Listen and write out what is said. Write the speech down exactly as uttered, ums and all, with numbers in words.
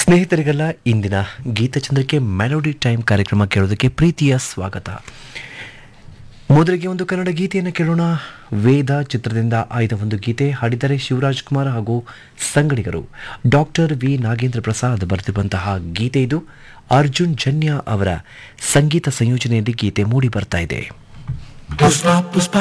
ಸ್ನೇಹಿತರಿಗೆಲ್ಲ ಇಂದಿನ ಗೀತಚಂದ್ರಿಕೆ melody time ಕಾರ್ಯಕ್ರಮ ಕೇಳೋದಕ್ಕೆ ಪ್ರೀತಿಯ ಸ್ವಾಗತ. ಮೊದಲಿಗೆ ಒಂದು ಕನ್ನಡ ಗೀತೆಯನ್ನು ಕೇಳೋಣ. ವೇದ ಚಿತ್ರದಿಂದ ಆಯ್ದ ಒಂದು ಗೀತೆ ಹಾಡಿದರೆ ಶಿವರಾಜ್ ಕುಮಾರ್ ಹಾಗೂ ಸಂಗಡಿಗರು. ಡಾಕ್ಟರ್ ವಿ ನಾಗೇಂದ್ರ ಪ್ರಸಾದ್ ಬರೆದಿರುವಂತಹ ಗೀತೆ ಇದು. ಅರ್ಜುನ್ ಜನ್ಯ ಅವರ ಸಂಗೀತ ಸಂಯೋಜನೆಯಲ್ಲಿ ಗೀತೆ ಮೂಡಿ ಬರ್ತಾ ಇದೆ.